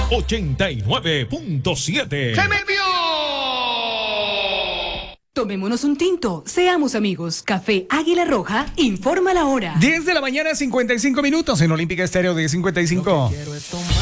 89.7. ¡Se me vio! Tomémonos un tinto, seamos amigos. Café Águila Roja informa la hora. 10 de la mañana, 55 minutos en Olímpica Estéreo de 55.